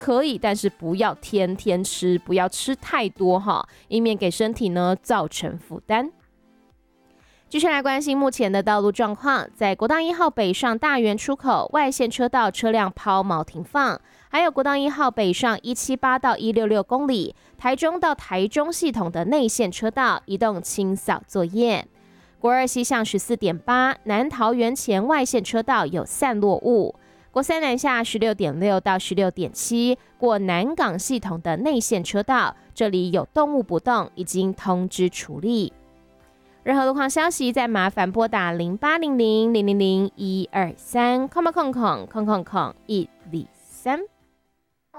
可以，但是不要天天吃，不要吃太多哈，以免给身体呢造成负担。继续来关心目前的道路状况，在国道1号北上大园出口外线车道车辆抛锚停放，还有国道1号北上178到166公里，台中到台中系统的内线车道移动清扫作业。国2西向14.8南桃园前外线车道有散落物。国3南下16.6到16.7过南港系统的内线车道，这里有动物不动，已经通知处理。任何路况消息，再麻烦拨打0800 000 123，空123。